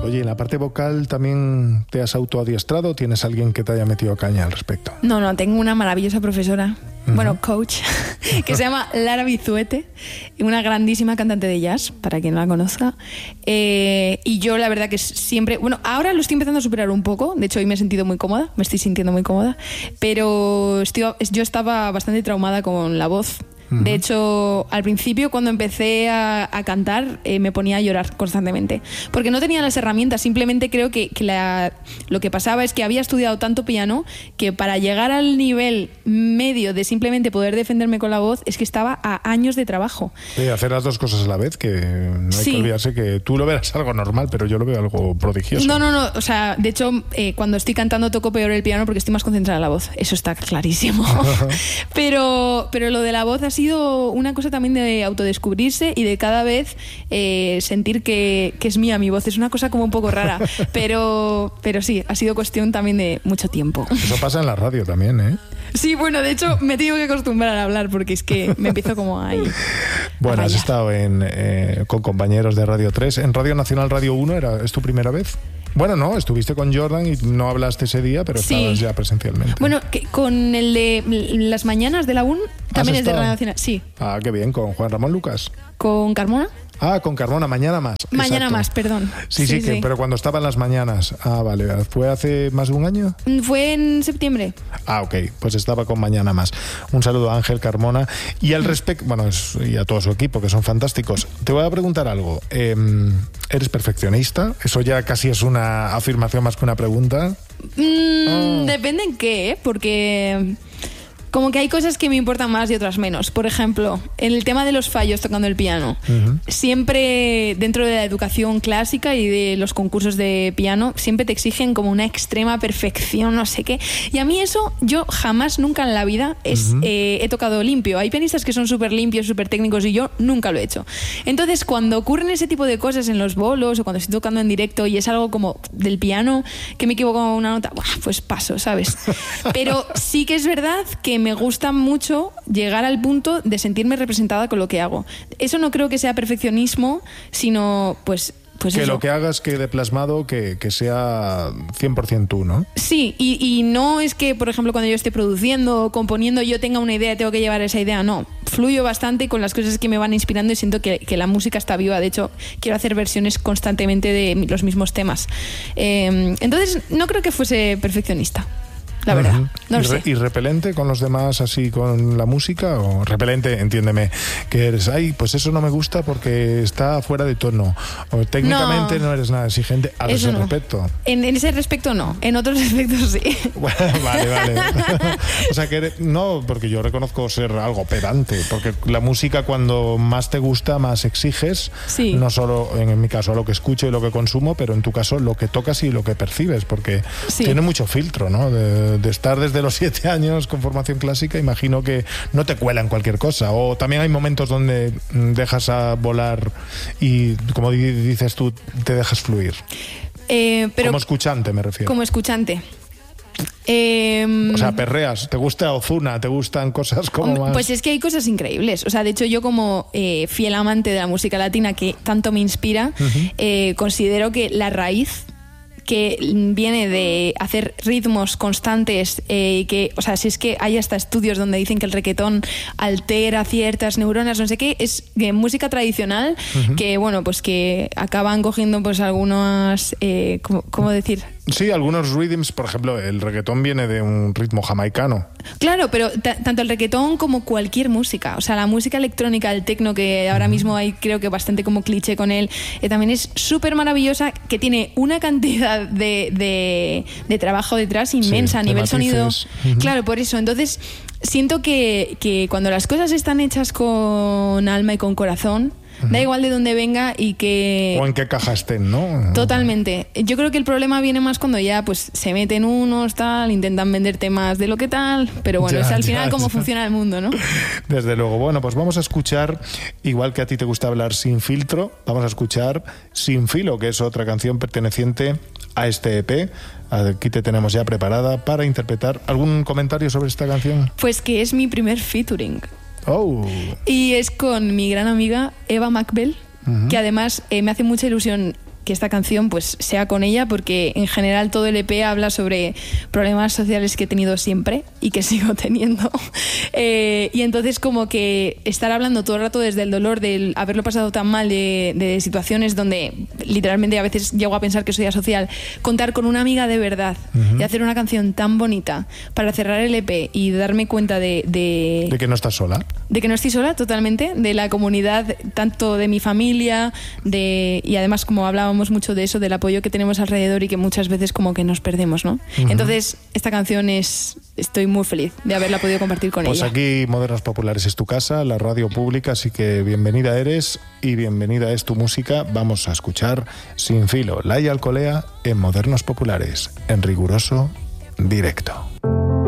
Oye, ¿en la parte vocal también te has autoadiestrado o tienes alguien que te haya metido caña al respecto? No, tengo una maravillosa profesora, coach, que se llama Lara Bizuete, una grandísima cantante de jazz, para quien no la conozca. Y yo la verdad que siempre... ahora lo estoy empezando a superar un poco. De hecho, hoy me estoy sintiendo muy cómoda. Pero yo estaba bastante traumada con la voz. De hecho, al principio, cuando empecé a cantar, me ponía a llorar constantemente. Porque no tenía las herramientas. Simplemente creo que lo que pasaba es que había estudiado tanto piano que para llegar al nivel medio de simplemente poder defenderme con la voz, es que estaba a años de trabajo. Sí, hacer las dos cosas a la vez, que no hay que olvidarse que tú lo verás algo normal, pero yo lo veo algo prodigioso. No. O sea, de hecho, cuando estoy cantando toco peor el piano porque estoy más concentrada en la voz. Eso está clarísimo. pero lo de la voz ha sido una cosa también de autodescubrirse y de cada vez sentir que es mía mi voz. Es una cosa como un poco rara, pero sí, ha sido cuestión también de mucho tiempo. Eso pasa en la radio también, ¿eh? Sí, bueno, de hecho me tengo que acostumbrar a hablar porque es que me empiezo como ahí. Bueno, has estado con compañeros de Radio 3. ¿En Radio Nacional Radio 1 es tu primera vez? Bueno, no, estuviste con Jordan y no hablaste ese día, pero estabas ya presencialmente. Bueno, con el de las mañanas de la UN también es de Radio Nacional. Sí. Ah, qué bien, con Juan Ramón Lucas. ¿Con Carmona? Ah, con Carmona, Mañana Más. Mañana Exacto. Más, perdón. Sí, pero cuando estaba en las mañanas. Ah, vale. ¿Fue hace más de un año? Fue en septiembre. Ah, ok. Pues estaba con Mañana Más. Un saludo a Ángel Carmona. Y al respecto, y a todo su equipo, que son fantásticos. Te voy a preguntar algo. ¿Eres perfeccionista? Eso ya casi es una afirmación más que una pregunta. Depende en qué, porque... Como que hay cosas que me importan más y otras menos. Por ejemplo, en el tema de los fallos tocando el piano, siempre dentro de la educación clásica y de los concursos de piano, siempre te exigen como una extrema perfección, no sé qué. Y a mí eso, yo jamás, nunca en la vida he tocado limpio. Hay pianistas que son súper limpios, súper técnicos y yo nunca lo he hecho. Entonces, cuando ocurren ese tipo de cosas en los bolos o cuando estoy tocando en directo y es algo como del piano, que me equivoco una nota, pues paso, ¿sabes? Pero sí que es verdad que me gusta mucho llegar al punto de sentirme representada con lo que hago. Eso no creo que sea perfeccionismo, sino pues que eso. Lo que hagas quede plasmado, que sea 100% tú, ¿no? Sí, y no es que, por ejemplo, cuando yo esté produciendo o componiendo yo tenga una idea y tengo que llevar esa idea, no. Fluyo bastante con las cosas que me van inspirando y siento que la música está viva. De hecho, quiero hacer versiones constantemente de los mismos temas. Entonces, no creo que fuese perfeccionista. La verdad, no lo sé. ¿Y repelente con los demás, así con la música? ¿O repelente, entiéndeme, que eres, pues eso no me gusta porque está fuera de tono? ¿O técnicamente no eres nada exigente al ese respecto? En ese respecto no, en otros aspectos sí. Vale. O sea que no, porque yo reconozco ser algo pedante, porque la música cuando más te gusta, más exiges, no solo en mi caso lo que escucho y lo que consumo, pero en tu caso lo que tocas y lo que percibes, porque tiene mucho filtro, ¿no? De estar desde los 7 años con formación clásica, imagino que no te cuelan cualquier cosa, o también hay momentos donde dejas a volar y, como dices tú, te dejas fluir. Pero como escuchante me refiero. Como escuchante. O sea, perreas, ¿te gusta Ozuna? ¿Te gustan cosas como más? Pues es que hay cosas increíbles. O sea, de hecho yo como fiel amante de la música latina que tanto me inspira, considero que la raíz que viene de hacer ritmos constantes, que, o sea, si es que hay hasta estudios donde dicen que el reggaetón altera ciertas neuronas, no sé qué, es música tradicional que, bueno, pues que acaban cogiendo pues algunas, ¿cómo decir? Sí, algunos rhythms, por ejemplo, el reggaetón viene de un ritmo jamaicano. Claro, pero tanto el reggaetón como cualquier música, o sea, la música electrónica, el techno, que ahora mismo hay creo que bastante como cliché con él, también es súper maravillosa, que tiene una cantidad de trabajo detrás inmensa a nivel sonido. Claro, por eso, entonces siento que cuando las cosas están hechas con alma y con corazón, da igual de dónde venga y que... O en qué caja estén, ¿no? Totalmente. Yo creo que el problema viene más cuando ya pues se meten unos, tal, intentan venderte más de lo que tal, pero bueno, es al final cómo funciona el mundo, ¿no? Desde luego. Bueno, pues vamos a escuchar, igual que a ti te gusta hablar sin filtro, vamos a escuchar Sin Filo, que es otra canción perteneciente a este EP. Aquí te tenemos ya preparada para interpretar. ¿Algún comentario sobre esta canción? Pues que es mi primer featuring. Oh. Y es con mi gran amiga Eva Macbell, que además me hace mucha ilusión que esta canción pues sea con ella, porque en general todo el EP habla sobre problemas sociales que he tenido siempre y que sigo teniendo. Y entonces como que estar hablando todo el rato desde el dolor de haberlo pasado tan mal, de situaciones donde literalmente a veces llego a pensar que soy asocial, contar con una amiga de verdad y hacer una canción tan bonita para cerrar el EP y darme cuenta de que no estás sola. De que no estoy sola totalmente, de la comunidad, tanto de mi familia, y además como hablábamos mucho de eso, del apoyo que tenemos alrededor y que muchas veces como que nos perdemos, ¿no? Entonces esta canción estoy muy feliz de haberla podido compartir con ella. Pues aquí Modernos Populares es tu casa, la radio pública, así que bienvenida eres y bienvenida es tu música. Vamos a escuchar Sin Filo, Laia Alcolea en Modernos Populares, en riguroso directo.